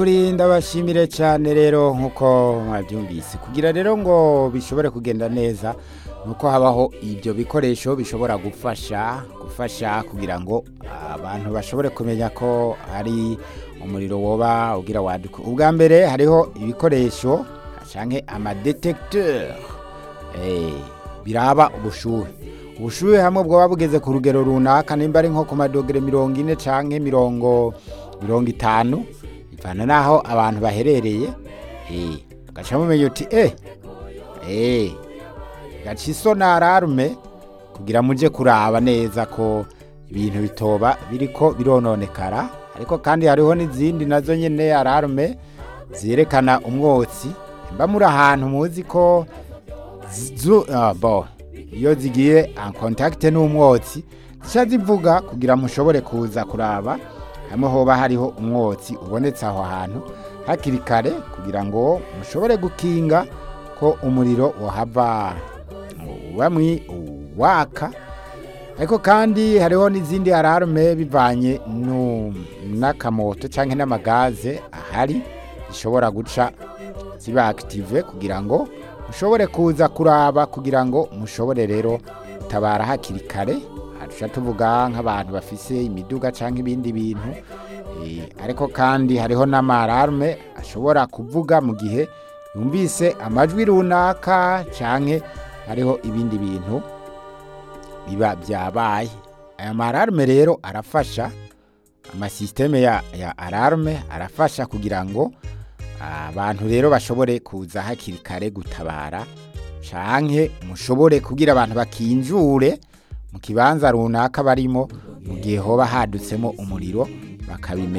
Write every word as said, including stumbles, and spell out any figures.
Kuri ndabashimire cyane rero nkuko mwabyumvise kugira rero ngo bishobore kugenda neza nuko habaho ibyo bikoresho bishobora gufasha gufasha kugira ngo abantu bashobore kumenya ko hari umuriro woba ugira waduka. Ubwa mbere hariho ibikoresho canke ama detecteur eh biraba ubushuhe ubushuhe hamwe bwo bugeze ku rugero runaka nimba ari nko ku madogere mirongo ine canke mirongo mirongo itanu ivana naho abantu baherereye eh gacha mumenye uti eh eh gacha isonara arume kugira muje kuraba neza ko ibintu bitoba biriko birononekara. Ariko kandi hariho n'izindi nazo nyene ararume zerekana umwotsi mba muri ahantu muzi ko zu ah, bo iyo zigiye en contact n'umwotsi zica zivuga kugira mushobore kuza kuraba hamwe hoba hariho umwotsi ubonetse aho hantu hakiri kare kugira ngo mushobore gukinga ko umuriro wahava wamwi waka. Ariko kandi hariho n'izindi alarme bivanye no nakamoto canke n'amagaze ahari zishobora guca ziba active kugira ngo mushobore kuza kuraba kugira ngo mushobore rero gutabara hakiri kare. Harusha tuvuga nk'abantu bafise imiduga canke ibindi bintu e, ariko kandi hariho n'amalarme ashobora kuvuga mu gihe yumvise amajwi runaka canke hariho ibindi bintu biba byabaye. Aya malarme rero arafasha ama systeme ya, ya alarme arafasha kugira ngo abantu rero bashobore kuza hakiri kare gutabara canke mushobore kugira abantu bakinjure mu kibanza runaka barimo mu gihe hoba hadutsemo umuriro bakabimenya.